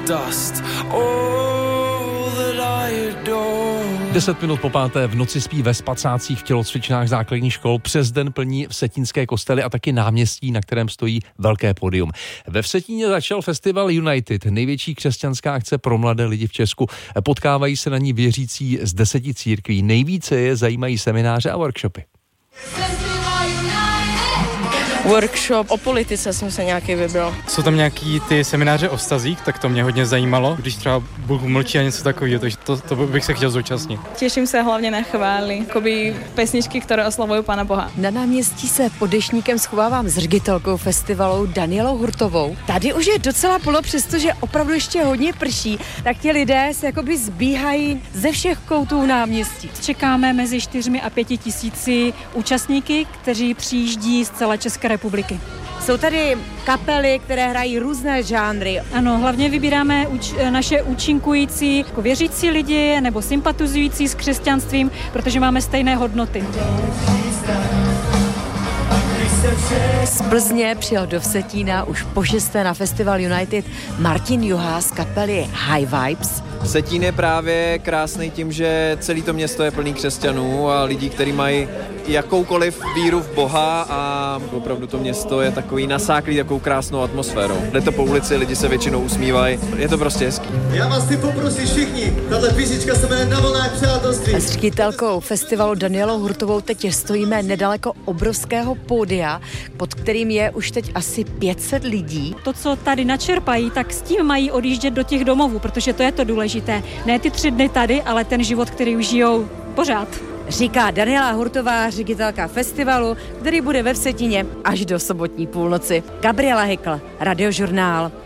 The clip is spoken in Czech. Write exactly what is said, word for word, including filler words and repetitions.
dust. All that I adore. Deset minut po páté v noci spí ve spacácích v tělocvičnách základních škol. Přes den plní vsetínské kostely a taky náměstí, na kterém stojí velké pódium. Ve Vsetíně začal festival United, největší křesťanská akce pro mladé lidi v Česku. Potkávají se na ní věřící z deseti církví. Nejvíce je zajímají semináře a workshopy. Workshop o politice jsem se nějaký vybral. Jsou tam nějaký ty semináře o vztazích, tak to mě hodně zajímalo, když třeba Bůh mlčí a něco takového, takže to, to bych se chtěl zúčastnit. Těším se hlavně na chvály, jakoby pesničky, které oslavují Pána Boha. Na náměstí se pod deštníkem schovávám s ředitelkou festivalu Danielou Hurtovou. Tady už je docela plno, přestože opravdu ještě hodně prší, tak ti lidé se jakoby zbíhají ze všech koutů náměstí. Čekáme mezi čtyřmi a pěti tisíci účastníky, kteří přijíždí z celé České republiky. Jsou tady kapely, které hrají různé žánry. Ano, hlavně vybíráme uč, naše účinkující jako věřící lidi nebo sympatizující s křesťanstvím, protože máme stejné hodnoty. Z Plzně přijel do Vsetína už po šesté na festival United Martin Juhá z kapely High Vibes. Vsetín je právě krásný tím, že celé to město je plný křesťanů a lidí, kteří mají jakoukoliv víru v Boha a opravdu to město je takový nasáklý takovou krásnou atmosférou. Jde to po ulici, lidi se většinou usmívají, je to prostě hezký. Já vás chci poprosit všichni, tato písnička se jmenuje Na vlnách přátelství. S ředitelkou festivalu Danielou Hurtovou teď stojíme nedaleko obrovského pódia, pod kterým je už teď asi pět set lidí. To, co tady načerpají, tak s tím mají odjíždět do těch domovů, protože to je to důležité. Ne ty tři dny tady, ale ten život, který už žijou pořád. Říká Daniela Hurtová, ředitelka festivalu, který bude ve Vsetíně až do sobotní půlnoci. Gabriela Hekl, Radiožurnál.